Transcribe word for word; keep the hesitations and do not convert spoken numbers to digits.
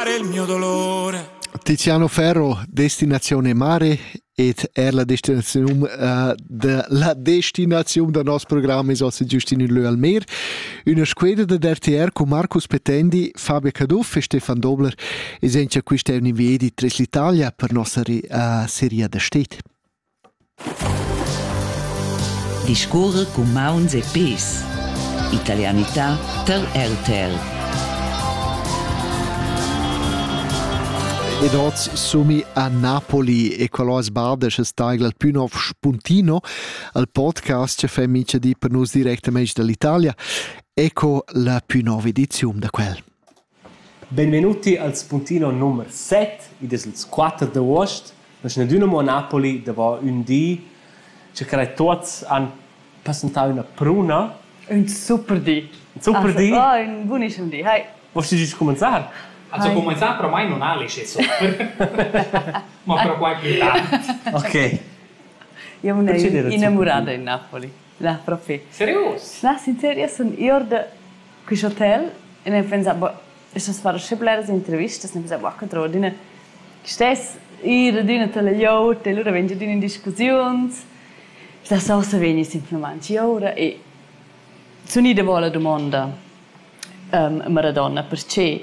sfogare il mio dolore. Tiziano Ferro, Destinazione Mare, ed er la destinazione uh, de la destinazione del nostro programma è Ossi Giustino Lö al Mer. Una squadra de R T R con Marcus Petendi, Fabio Caduff e Stefan Dobler. Esempio, questa è un'invia di Tres l'Italia per nostra uh, serie da Stet. Discorre con Mauns e Pes. Italianità per R T R. Ed oggi siamo a Napoli e quello è sbaglio che sta il più nuovo spuntino al podcast che fa amici di per noi direttamente dall'Italia. Ecco la più nuova edizione da quel. Benvenuti al spuntino numero sette, ed è il quattro di agosto. Noi siamo a Napoli dove un dì che tutti hanno presentato una pruna. Un super dì. Un super dì? Oh, un buonissimo dì. Hai. Vuoi già cominciare? Also cominciare però mai non ha le super, ma però qua è più tardi. Ok. Io mi sono innamorata in Napoli. No, proprio. Serioso? No, sincero, sono io da questo hotel e ne pensavo, e sono fatto sempre le interviste, e ne pensavo, ah, che trovo, dine, stess, io, dine, te le yacht, e loro vengono in discussioni, sta so se vengono semplicemente ora, e sono io da la domanda, um, Maradona, perché